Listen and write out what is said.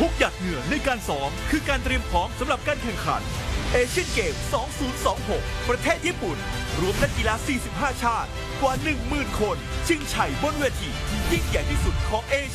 ทุกหยาดเหงื่อในการซ้อมคือการเตรียมพร้อมสำหรับการแข่งขันเอเชียนเกม 2026 ประเทศญี่ปุ่นรวมนักกีฬา 45 ชาติกว่า 10,000 คนชิงชัยบนเวทีที่ยิ่งใหญ่ที่สุดของเอเชีย